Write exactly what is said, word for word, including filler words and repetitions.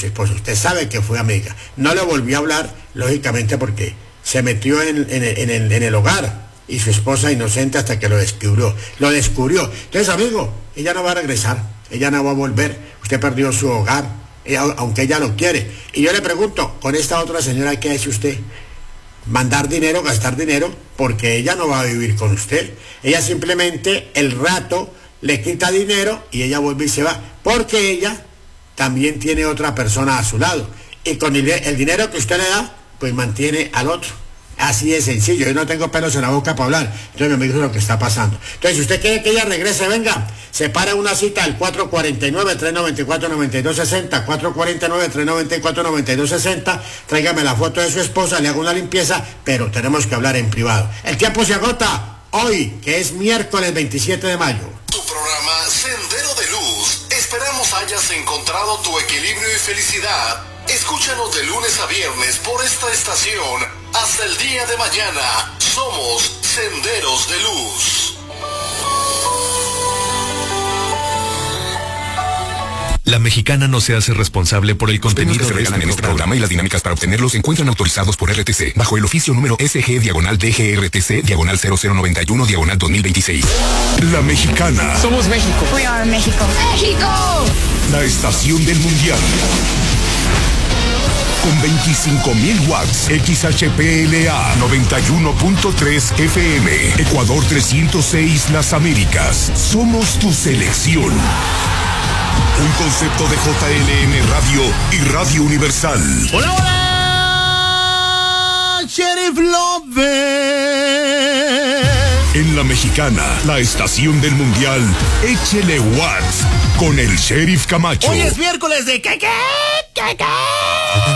su esposo. Usted sabe que fue amiga. No le volvió a hablar, lógicamente, porque se metió en, en, en, el, en el hogar y su esposa inocente hasta que lo descubrió. Lo descubrió. Entonces, amigo, ella no va a regresar, ella no va a volver. Usted perdió su hogar, ella, aunque ella lo quiere. Y yo le pregunto, con esta otra señora, ¿qué hace usted? Mandar dinero, gastar dinero, porque ella no va a vivir con usted. Ella simplemente el rato le quita dinero y ella vuelve y se va, porque ella también tiene otra persona a su lado. Y con el, el dinero que usted le da, pues mantiene al otro. Así de sencillo. Yo no tengo pelos en la boca para hablar. Entonces mi amigo, es lo que está pasando. Entonces, si usted quiere que ella regrese, venga, se para una cita al cuatro cuatro nueve, tres nueve cuatro, nueve dos seis cero, cuatro cuatro nueve, tres nueve cuatro, nueve dos seis cero, tráigame la foto de su esposa, le hago una limpieza, pero tenemos que hablar en privado. El tiempo se agota hoy, que es miércoles veintisiete de mayo. Tu programa Sendero de Luz. Esperamos hayas encontrado tu equilibrio y felicidad. Escúchanos de lunes a viernes por esta estación. Hasta el día de mañana. Somos Senderos de Luz. La Mexicana no se hace responsable por el contenido que se regalan en este programa y las dinámicas para obtenerlos se encuentran autorizados por R T C bajo el oficio número S G diagonal D G R T C diagonal cero cero noventa y uno diagonal dos mil veintiséis. La Mexicana. Somos México. We are México. ¡México! La estación del mundial. Con veinticinco mil watts, X H P L A noventa y uno punto tres F M, Ecuador trescientos seis Las Américas. Somos tu selección. Un concepto de J L N Radio y Radio Universal. ¡Hola, hola! Sheriff López. En La Mexicana, la estación del mundial, échele watts con el Sheriff Camacho. Hoy es miércoles de ¿qué, qué, qué, qué?